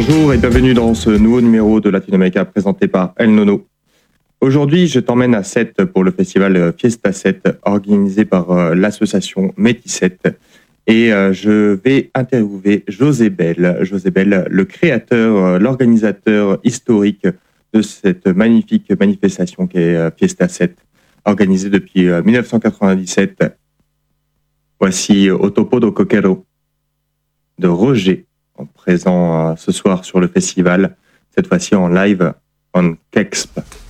Bonjour et bienvenue dans ce nouveau numéro de Latinoamérica présenté par El Nono. Aujourd'hui, je t'emmène à Sète pour le festival Fiesta Sète organisé par l'association Métis7 et je vais interviewer José Bell. José Bell, le créateur, l'organisateur historique de cette magnifique manifestation qu'est Fiesta Sète, organisée depuis 1997. Voici Au Topo do Coquero de Roger, présent ce soir sur le festival, cette fois-ci en live en Kexp.